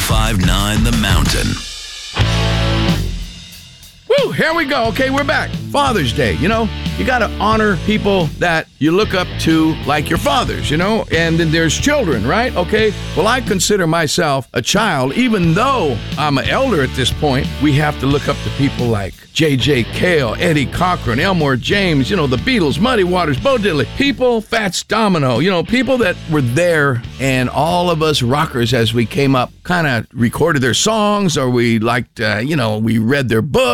1059 The Mountain. Woo, here we go. Okay, we're back. Father's Day, you got to honor people that you look up to like your fathers, and then there's children, right? Okay, well, I consider myself a child, even though I'm an elder at this point. We have to look up to people like J.J. Cale, Eddie Cochran, Elmore James, the Beatles, Muddy Waters, Bo Diddley, people, Fats Domino, people that were there, and all of us rockers as we came up kind of recorded their songs, or we liked, we read their books.